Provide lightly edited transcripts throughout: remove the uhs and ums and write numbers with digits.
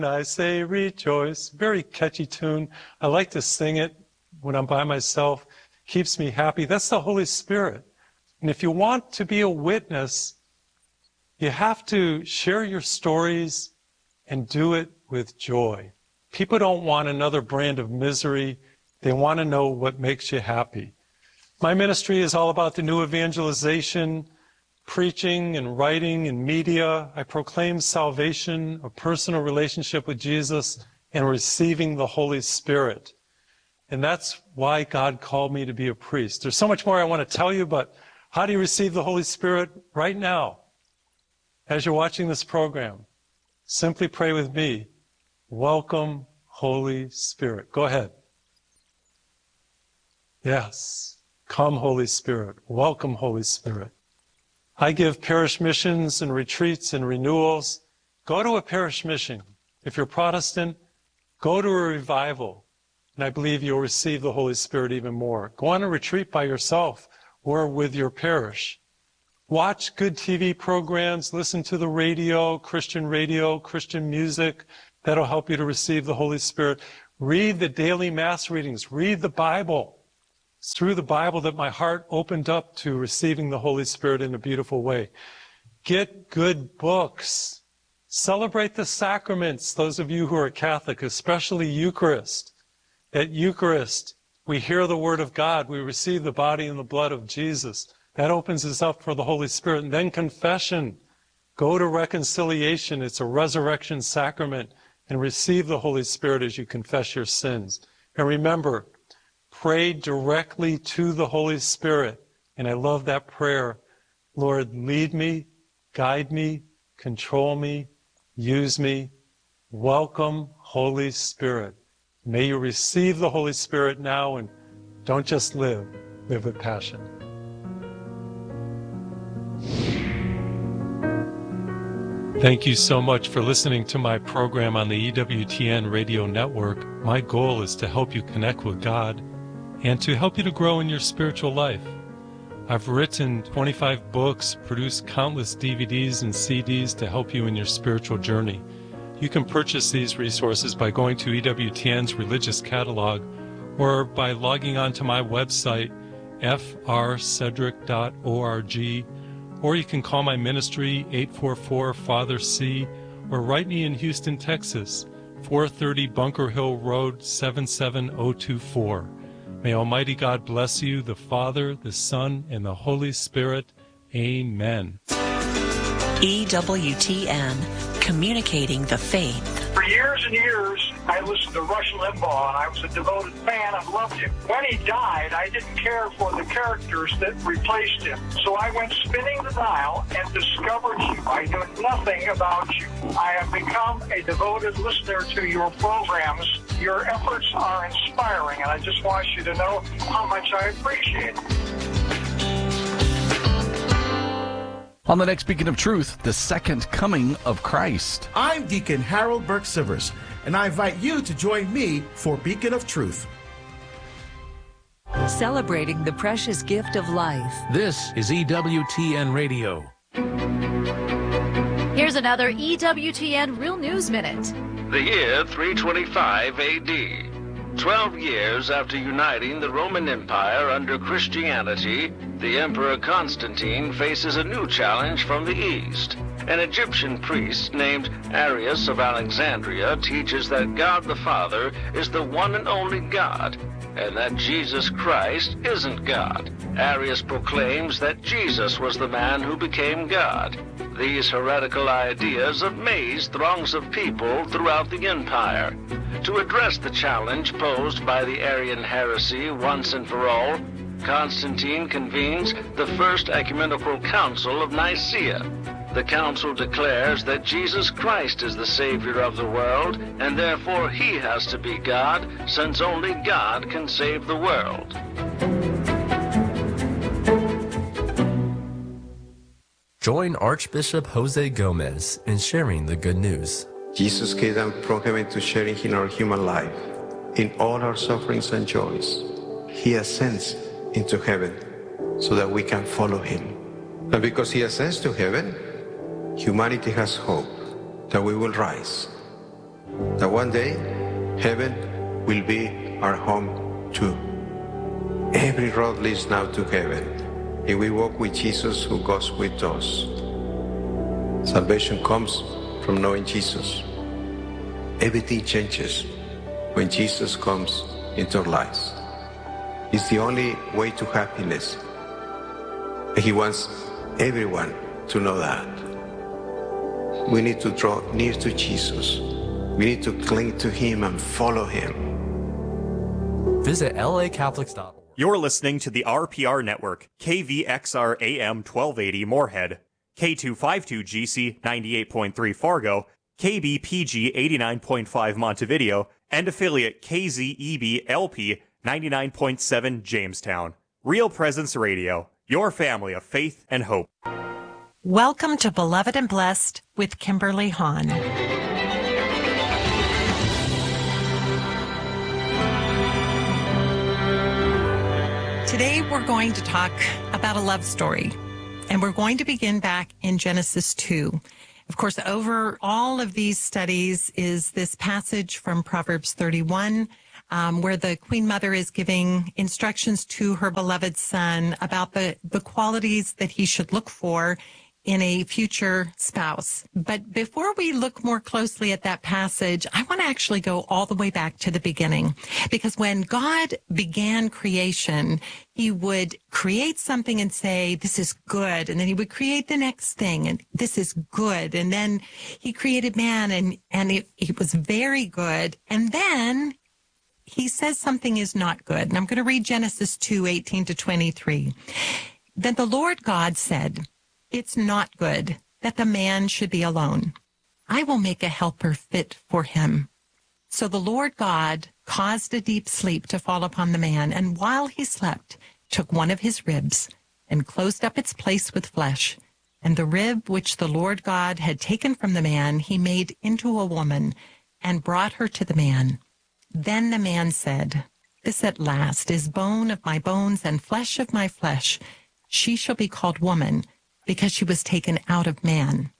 I say rejoice. Very catchy tune. I like to sing it when I'm by myself. Keeps me happy. That's the Holy Spirit. And if you want to be a witness, you have to share your stories and do it with joy. People don't want another brand of misery. They want to know what makes you happy. My ministry is all about the new evangelization, preaching and writing and media. I proclaim salvation, a personal relationship with Jesus, and receiving the Holy Spirit. And that's why God called me to be a priest. There's so much more I want to tell you, but how do you receive the Holy Spirit right now? As you're watching this program, simply pray with me, welcome, Holy Spirit. Go ahead. Yes, come, Holy Spirit. Welcome, Holy Spirit. I give parish missions and retreats and renewals. Go to a parish mission. If you're Protestant, go to a revival, and I believe you'll receive the Holy Spirit even more. Go on a retreat by yourself or with your parish. Watch good TV programs, listen to the radio, Christian music. That'll help you to receive the Holy Spirit. Read the daily Mass readings. Read the Bible. It's through the Bible that my heart opened up to receiving the Holy Spirit in a beautiful way. Get good books. Celebrate the sacraments, those of you who are Catholic, especially Eucharist. At Eucharist, we hear the Word of God. We receive the body and the blood of Jesus. That opens us up for the Holy Spirit. And then confession. Go to reconciliation. It's a resurrection sacrament. And receive the Holy Spirit as you confess your sins. And remember, pray directly to the Holy Spirit. And I love that prayer. Lord, lead me, guide me, control me, use me. Welcome, Holy Spirit. May you receive the Holy Spirit now and don't just live with passion. Thank you so much for listening to my program on the EWTN radio network. My goal is to help you connect with God and to help you to grow in your spiritual life. I've written 25 books, produced countless DVDs and CDs to help you in your spiritual journey. You can purchase these resources by going to EWTN's religious catalog or by logging on to my website, frcedric.org, or you can call my ministry, 844-FATHER-C, or write me in Houston, Texas, 430 Bunker Hill Road, 77024. May Almighty God bless you, the Father, the Son, and the Holy Spirit. Amen. EWTN, communicating the faith. For years and years, I listened to Rush Limbaugh, and I was a devoted fan. I loved him. When he died, I didn't care for the characters that replaced him. So I went spinning the dial and discovered you. I knew nothing about you. I have become a devoted listener to your programs. Your efforts are inspiring, and I just want you to know how much I appreciate it. On the next Beacon of Truth, the second coming of Christ. I'm Deacon Harold Burke-Sivers, and I invite you to join me for Beacon of Truth. Celebrating the precious gift of life. This is EWTN Radio. Here's another EWTN Real News Minute. The year 325 AD. 12 years after uniting the Roman Empire under Christianity, the Emperor Constantine faces a new challenge from the East. An Egyptian priest named Arius of Alexandria teaches that God the Father is the one and only God, and that Jesus Christ isn't God. Arius proclaims that Jesus was the man who became God. These heretical ideas amazed throngs of people throughout the empire. To address the challenge posed by the Arian heresy once and for all, Constantine convenes the First Ecumenical Council of Nicaea. The council declares that Jesus Christ is the Savior of the world, and therefore he has to be God, since only God can save the world. Join Archbishop Jose Gomez in sharing the good news. Jesus came down from heaven to share in our human life, in all our sufferings and joys. He ascends into heaven so that we can follow him. And because he ascends to heaven, humanity has hope that we will rise that one day heaven will be our home too. Every road leads now to heaven, and we walk with Jesus who goes with us. Salvation comes from knowing Jesus. Everything changes when Jesus comes into our lives. It's the only way to happiness. And He wants everyone to know that. We need to draw near to Jesus. We need to cling to Him and follow Him. Visit lacatholics.org. You're listening to the RPR Network, KVXR AM 1280 Moorhead, K252GC 98.3 Fargo, KBPG 89.5 Montevideo, and affiliate KZEB LP 99.7 Jamestown. Real Presence Radio, your family of faith and hope. Welcome to Beloved and Blessed with Kimberly Hahn. Today we're going to talk about a love story, and we're going to begin back in Genesis 2. Of course, over all of these studies is this passage from Proverbs 31, where the Queen Mother is giving instructions to her beloved son about the qualities that he should look for in a future spouse. But before we look more closely at that passage, I want to actually go all the way back to the beginning. Because when God began creation, He would create something and say, this is good. And then He would create the next thing, and this is good. And then He created man, and it was very good. And then He says something is not good. And I'm going to read Genesis 2:18-23. Then the Lord God said, "It's not good that the man should be alone. I will make a helper fit for him." So the Lord God caused a deep sleep to fall upon the man, and while he slept, took one of his ribs and closed up its place with flesh. And the rib which the Lord God had taken from the man, He made into a woman and brought her to the man. Then the man said, "This at last is bone of my bones and flesh of my flesh. She shall be called woman, because she was taken out of man."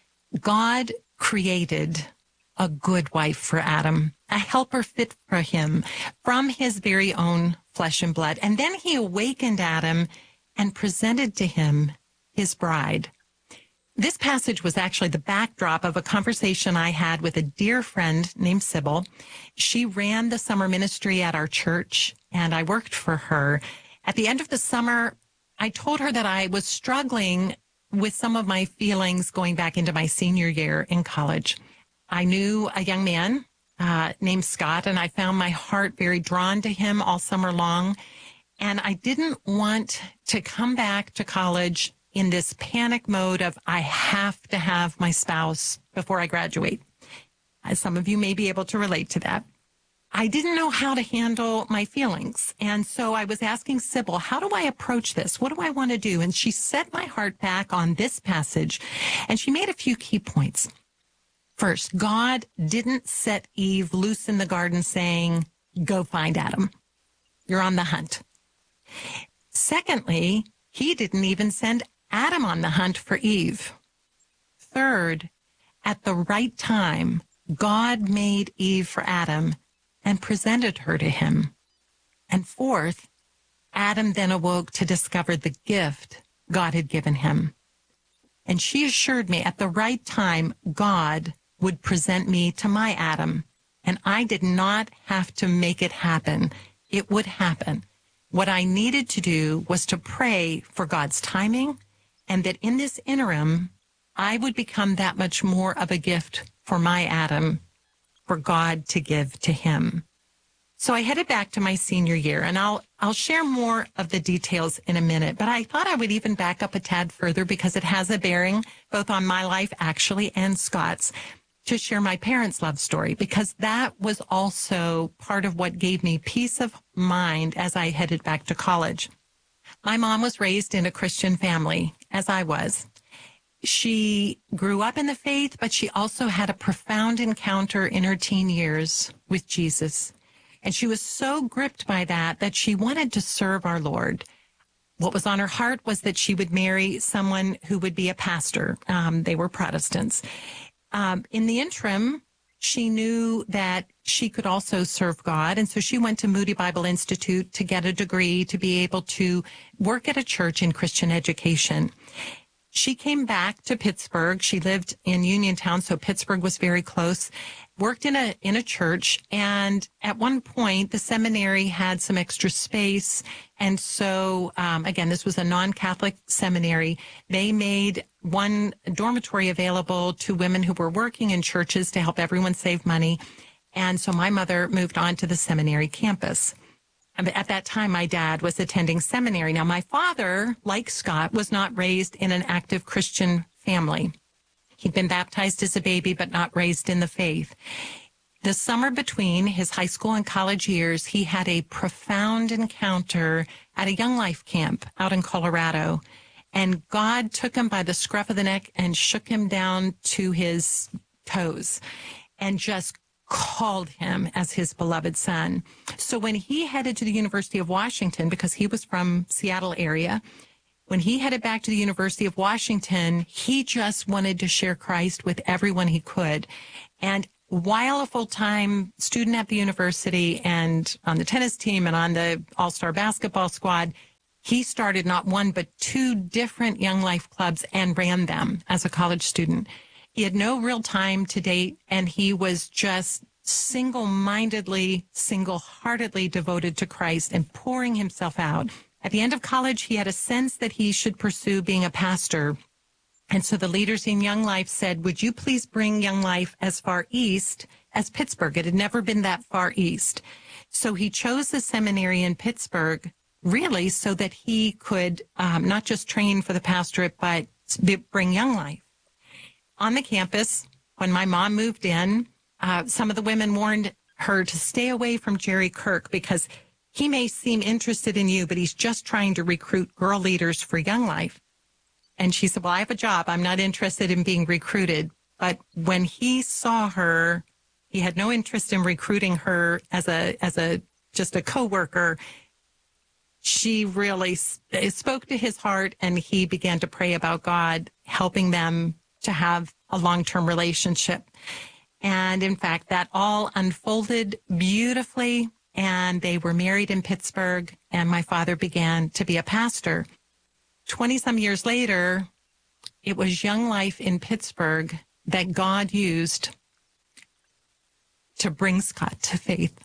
God created a good wife for Adam, a helper fit for him from his very own flesh and blood. And then He awakened Adam and presented to him his bride. This passage was actually the backdrop of a conversation I had with a dear friend named Sybil. She ran the summer ministry at our church, and I worked for her. At the end of the summer, I told her that I was struggling with some of my feelings going back into my senior year in college. I knew a young man named Scott, and I found my heart very drawn to him all summer long. And I didn't want to come back to college in this panic mode of, I have to have my spouse before I graduate. As some of you may be able to relate to that. I didn't know how to handle my feelings. And so I was asking Sybil, how do I approach this? What do I want to do? And she set my heart back on this passage, and she made a few key points. First, God didn't set Eve loose in the garden saying, go find Adam. You're on the hunt. Secondly, He didn't even send Adam on the hunt for Eve. Third, at the right time, God made Eve for Adam and presented her to him. And fourth, Adam then awoke to discover the gift God had given him. And she assured me at the right time, God would present me to my Adam. And I did not have to make it happen. It would happen. What I needed to do was to pray for God's timing, and that in this interim, I would become that much more of a gift for my Adam, for God to give to him. So I headed back to my senior year, and I'll share more of the details in a minute, but I thought I would even back up a tad further because it has a bearing both on my life actually and Scott's, to share my parents' love story, because that was also part of what gave me peace of mind as I headed back to college. My mom was raised in a Christian family, as I was. She grew up in the faith, but she also had a profound encounter in her teen years with Jesus. And she was so gripped by that she wanted to serve our Lord. What was on her heart was that she would marry someone who would be a pastor. They were Protestants. In the interim, she knew that she could also serve God. And so she went to Moody Bible Institute to get a degree to be able to work at a church in Christian education. She came back to Pittsburgh. She lived in Uniontown, so Pittsburgh was very close. Worked in a church, and at one point the seminary had some extra space, and so again, this was a non-Catholic seminary. They made one dormitory available to women who were working in churches to help everyone save money, and so my mother moved on to the seminary campus. At that time, my dad was attending seminary. Now, my father, like Scott, was not raised in an active Christian family. He'd been baptized as a baby, but not raised in the faith. The summer between his high school and college years, he had a profound encounter at a Young Life camp out in Colorado. And God took him by the scruff of the neck and shook him down to his toes and just called him as his beloved son. So when he headed to the University of Washington, because he was from Seattle area, when he headed back to the University of Washington, he just wanted to share Christ with everyone he could. And while a full-time student at the university and on the tennis team and on the all-star basketball squad, he started not one but two different Young Life clubs and ran them as a college student. He had no real time to date, and he was just single-mindedly, single-heartedly devoted to Christ and pouring himself out. At the end of college, he had a sense that he should pursue being a pastor. And so the leaders in Young Life said, would you please bring Young Life as far east as Pittsburgh? It had never been that far east. So he chose the seminary in Pittsburgh, really, so that he could not just train for the pastorate, but bring Young Life. On the campus, when my mom moved in, some of the women warned her to stay away from Jerry Kirk because he may seem interested in you, but he's just trying to recruit girl leaders for Young Life. And she said, well, I have a job. I'm not interested in being recruited. But when he saw her, he had no interest in recruiting her as just a coworker. She really spoke to his heart, and he began to pray about God helping them to have a long-term relationship. And in fact, that all unfolded beautifully, and they were married in Pittsburgh, and my father began to be a pastor. 20-some years later, it was Young Life in Pittsburgh that God used to bring Scott to faith.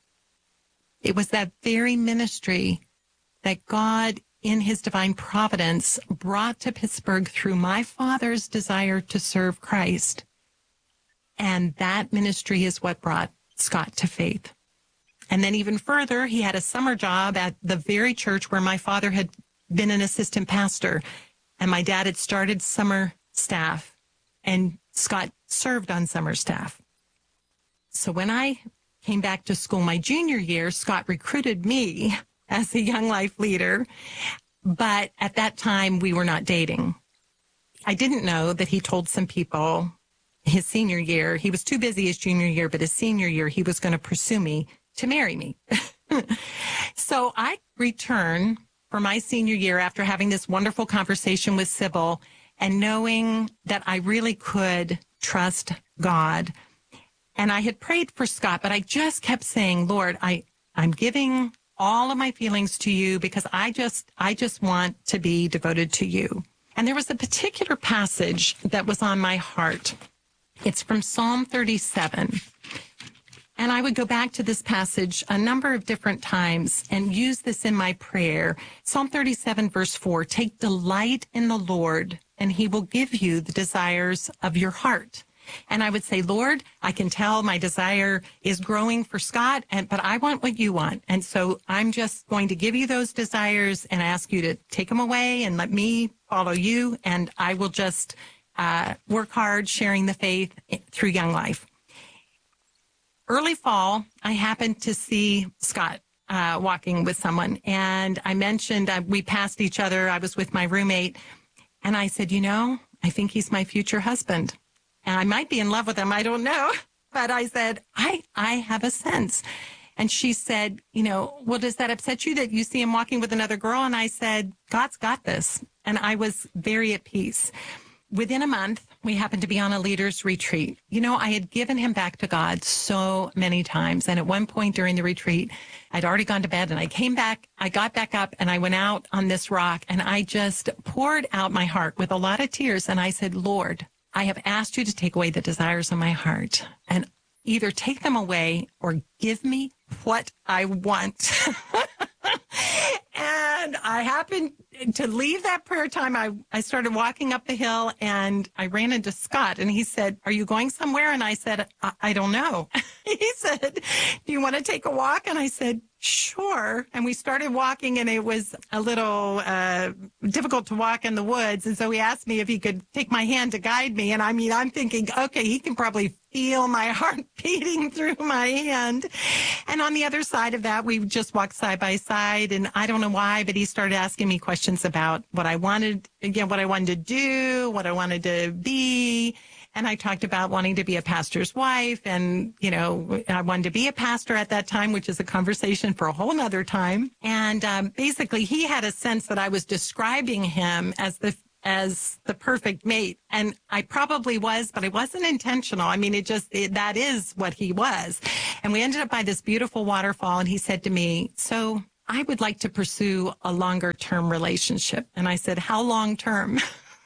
It was that very ministry that God, in his divine providence, brought to Pittsburgh through my father's desire to serve Christ. And that ministry is what brought Scott to faith. And then even further, he had a summer job at the very church where my father had been an assistant pastor. And my dad had started summer staff, and Scott served on summer staff. So when I came back to school my junior year, Scott recruited me as a Young Life leader. But at that time, we were not dating. I didn't know that he told some people his senior year, he was too busy his junior year, but his senior year, he was going to pursue me to marry me. So I returned for my senior year after having this wonderful conversation with Sybil and knowing that I really could trust God. And I had prayed for Scott, but I just kept saying, Lord, I'm giving all of my feelings to you because I just want to be devoted to you. And there was a particular passage that was on my heart. It's from Psalm 37. And I would go back to this passage a number of different times and use this in my prayer. Psalm 37, verse 4, take delight in the Lord, and he will give you the desires of your heart. And I would say, Lord, I can tell my desire is growing for Scott, but I want what you want. And so I'm just going to give you those desires and ask you to take them away and let me follow you. And I will just work hard sharing the faith through Young Life. Early fall, I happened to see Scott walking with someone. And I mentioned we passed each other. I was with my roommate. And I said, I think he's my future husband. And I might be in love with him. I don't know. But I said, I have a sense. And she said, well, does that upset you that you see him walking with another girl? And I said, God's got this. And I was very at peace. within a month, we happened to be on a leaders retreat. You know, I had given him back to God so many times. And at one point during the retreat, I'd already gone to bed and I came back, I got back up and I went out on this rock and I just poured out my heart with a lot of tears. And I said, Lord, I have asked you to take away the desires of my heart and either take them away or give me what I want. And I happened to leave that prayer time. I started walking up the hill and I ran into Scott and he said, are you going somewhere? And I said, I don't know. He said, do you want to take a walk? And I said, sure. And we started walking and it was a little difficult to walk in the woods. And so he asked me if he could take my hand to guide me. And I mean, I'm thinking, okay, he can probably feel my heart beating through my hand. And on the other side of that, we just walked side by side. And I don't know why, but he started asking me questions about what I wanted, again, what I wanted to do, what I wanted to be. And I talked about wanting to be a pastor's wife. And, you know, I wanted to be a pastor at that time, which is a conversation for a whole nother time. And basically, he had a sense that I was describing him as the perfect mate. And I probably was, but it wasn't intentional. I mean, that is what he was. And we ended up by this beautiful waterfall. And he said to me, so I would like to pursue a longer term relationship. And I said, how long term?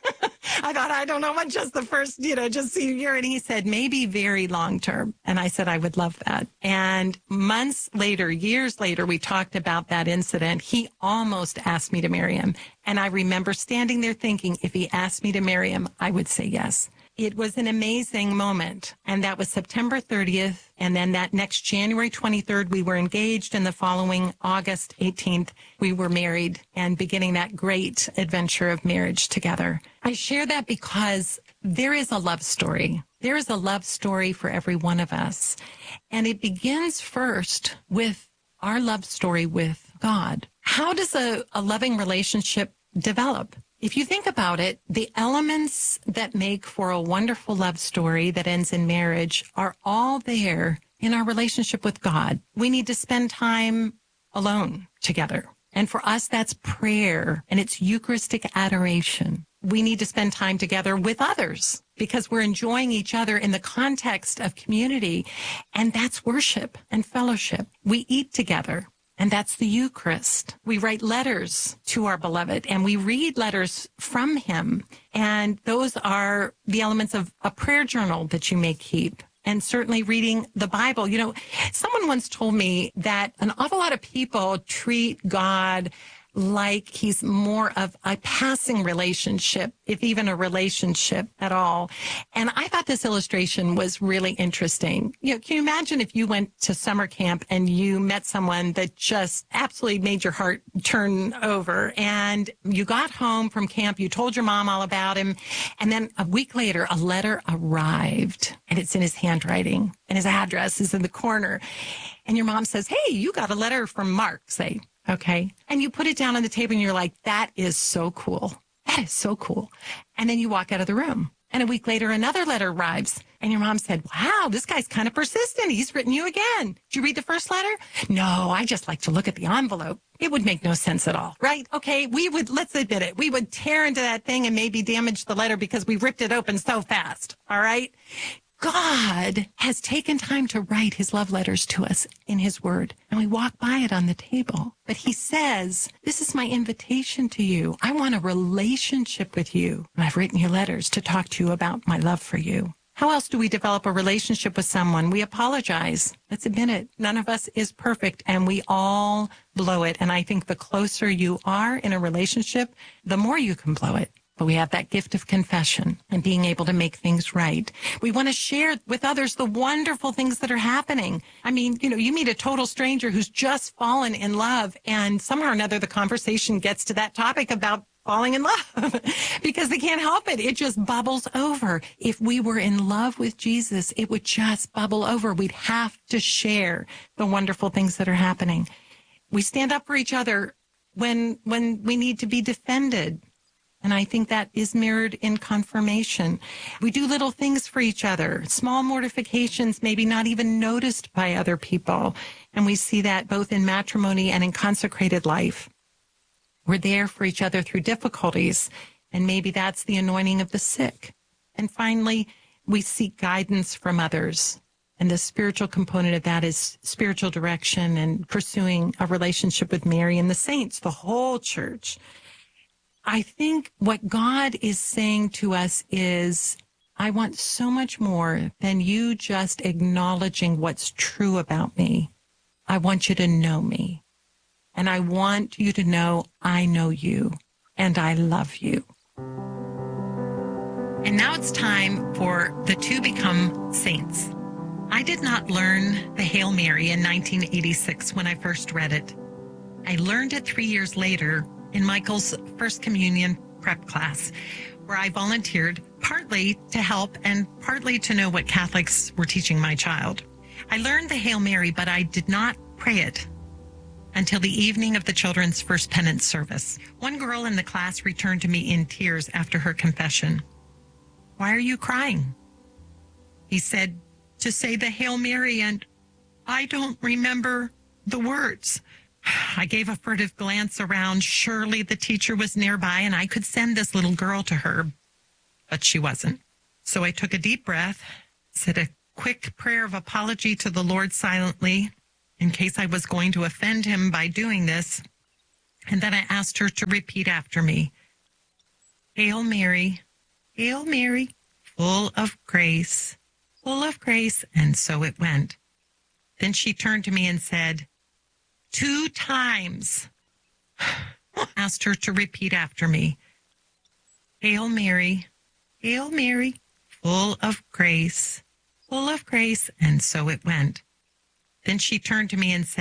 I thought, I don't know what, just the first, just a year. And he said, maybe very long term. And I said, I would love that. And months later, years later, we talked about that incident. He almost asked me to marry him. And I remember standing there thinking, if he asked me to marry him, I would say yes. It was an amazing moment. And that was September 30th. And then that next January 23rd, we were engaged. And the following August 18th, we were married and beginning that great adventure of marriage together. I share that because there is a love story. There is a love story for every one of us. And it begins first with our love story with God. How does a loving relationship develop? If you think about it, the elements that make for a wonderful love story that ends in marriage are all there in our relationship with God. We need to spend time alone together. And for us, that's prayer and it's Eucharistic adoration. We need to spend time together with others because we're enjoying each other in the context of community. And that's worship and fellowship. We eat together. And that's the Eucharist. We write letters to our beloved and we read letters from him. And those are the elements of a prayer journal that you may keep. And certainly reading the Bible. You know, someone once told me that an awful lot of people treat God like he's more of a passing relationship, if even a relationship at all. And I thought this illustration was really interesting. You know, can you imagine if you went to summer camp and you met someone that just absolutely made your heart turn over and you got home from camp, you told your mom all about him, and then a week later, a letter arrived and it's in his handwriting and his address is in the corner. And your mom says, hey, you got a letter from Mark, say. Okay. And you put it down on the table and you're like, that is so cool. That is so cool. And then you walk out of the room. And a week later, another letter arrives. And your mom said, wow, this guy's kind of persistent. He's written you again. Did you read the first letter? No, I just like to look at the envelope. It would make no sense at all, right? Okay, let's admit it. We would tear into that thing and maybe damage the letter because we ripped it open so fast. All right. God has taken time to write his love letters to us in his word, and we walk by it on the table. But he says, this is my invitation to you. I want a relationship with you. And I've written your letters to talk to you about my love for you. How else do we develop a relationship with someone? We apologize. Let's admit it. None of us is perfect, and we all blow it. And I think the closer you are in a relationship, the more you can blow it. But we have that gift of confession and being able to make things right. We want to share with others the wonderful things that are happening. I mean, you meet a total stranger who's just fallen in love, and somehow or another the conversation gets to that topic about falling in love because they can't help it. It just bubbles over. If we were in love with Jesus, it would just bubble over. We'd have to share the wonderful things that are happening. We stand up for each other when we need to be defended. And I think that is mirrored in confirmation. We do little things for each other, small mortifications, maybe not even noticed by other people. And we see that both in matrimony and in consecrated life. We're there for each other through difficulties. And maybe that's the anointing of the sick. And finally, we seek guidance from others. And the spiritual component of that is spiritual direction and pursuing a relationship with Mary and the saints, the whole church. I think what God is saying to us is, I want so much more than you just acknowledging what's true about me. I want you to know me. And I want you to know I know you and I love you. And now it's time for the To Become Saints. I did not learn the Hail Mary in 1986 when I first read it. I learned it 3 years later in Michael's First Communion prep class, where I volunteered partly to help and partly to know what Catholics were teaching my child. I learned the Hail Mary, but I did not pray it until the evening of the children's first penance service. One girl in the class returned to me in tears after her confession. "Why are you crying?" He said, "To say the Hail Mary, and I don't remember the words." I gave a furtive glance around. Surely the teacher was nearby and I could send this little girl to her, but she wasn't. So I took a deep breath, said a quick prayer of apology to the Lord silently, in case I was going to offend him by doing this, and then I asked her to repeat after me. Hail Mary, full of grace, and so it went. Then she turned to me and said, 2 times, asked her to repeat after me. Hail Mary, full of grace, and so it went. Then she turned to me and said,